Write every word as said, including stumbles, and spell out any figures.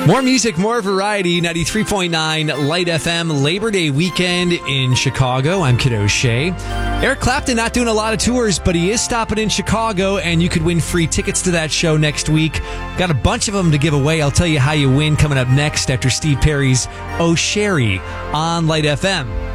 More music, more variety. ninety-three point nine Light F M, Labor Day weekend in Chicago. I'm Kid O'Shea. Eric Clapton not doing a lot of tours, but he is stopping in Chicago, and you could win free tickets to that show next week. Got a bunch of them to give away. I'll tell you how you win coming up next after Steve Perry's O'Sherry on Light F M.